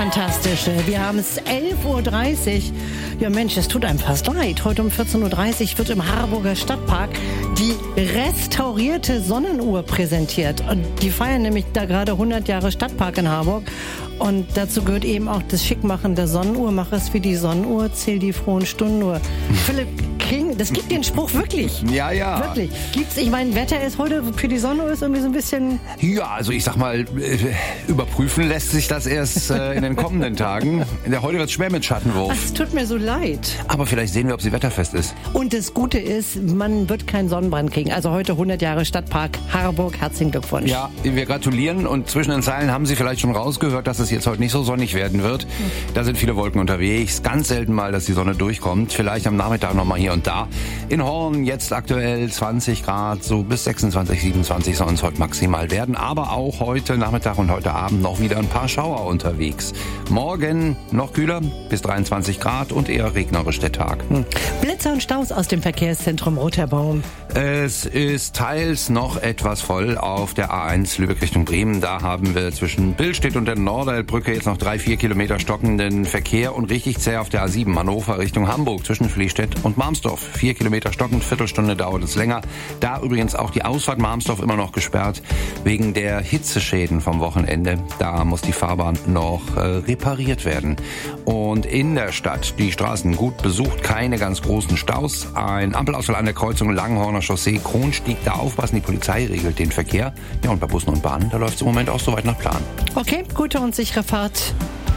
Fantastisch. Wir haben es 11.30 Uhr. Ja Mensch, es tut einem fast leid. Heute um 14.30 Uhr wird im Harburger Stadtpark die restaurierte Sonnenuhr präsentiert. Und die feiern nämlich da gerade 100 Jahre Stadtpark in Harburg. Und dazu gehört eben auch das Schickmachen der Sonnenuhr. Mach es wie die Sonnenuhr, zähl die frohen Stunden nur. Philipp King, das gibt den Spruch wirklich. Ja, ja. Wirklich. Gibt's, ich meine, Wetter ist heute für die Sonnenuhr ist irgendwie so ein bisschen... Ja, also ich sag mal, überprüfen lässt sich das erst in den kommenden Tagen. Heute wird es schwer mit Schattenwurf. Ach, es tut mir so leid. Aber vielleicht sehen wir, ob sie wetterfest ist. Und das Gute ist, man wird keinen Sonnenbrand kriegen. Also heute 100 Jahre Stadtpark Harburg. Herzlichen Glückwunsch. Ja, wir gratulieren und zwischen den Zeilen haben Sie vielleicht schon rausgehört, dass es jetzt heute nicht so sonnig werden wird. Da sind viele Wolken unterwegs. Ganz selten mal, dass die Sonne durchkommt. Vielleicht am Nachmittag nochmal hier und da. In Horn jetzt aktuell 20 Grad, so bis 26, 27 sollen es heute maximal werden. Aber auch heute Nachmittag und heute Abend noch wieder ein paar Schauer unterwegs. Morgen noch kühler, bis 23 Grad und eher regnerisch der Tag. Blitzer und Staus aus dem Verkehrszentrum Roterbaum. Es ist teils noch etwas voll auf der A1 Lübeck Richtung Bremen. Da haben wir zwischen Billstedt und der Norderelbrücke jetzt noch 3-4 Kilometer stockenden Verkehr und richtig zäh auf der A7 Hannover Richtung Hamburg zwischen Fließstedt und Marmsdorf. 4 Kilometer stockend, Viertelstunde dauert es länger. Da übrigens auch die Ausfahrt Marmsdorf immer noch gesperrt wegen der Hitzeschäden vom Wochenende. Da muss die Fahrbahn noch repariert werden. Und in der Stadt die Straßen gut besucht, keine ganz großen Staus. Ein Ampelausfall an der Kreuzung Langhorner Chaussee, Kronstieg, da aufpassen, die Polizei regelt den Verkehr. Ja, und bei Bussen und Bahnen, da läuft es im Moment auch soweit nach Plan. Okay, gute und sichere Fahrt.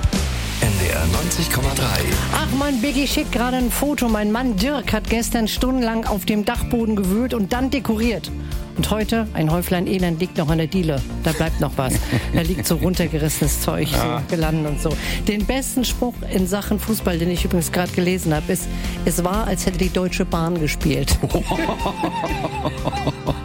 NDR 90,3. Ach man, Biggie schickt gerade ein Foto. Mein Mann Dirk hat gestern stundenlang auf dem Dachboden gewühlt und dann dekoriert. Und heute, ein Häuflein Elend liegt noch an der Diele. Da bleibt noch was. Da liegt so runtergerissenes Zeug, so gelandet und so. Den besten Spruch in Sachen Fußball, den ich übrigens gerade gelesen habe, ist, es war, als hätte die Deutsche Bahn gespielt.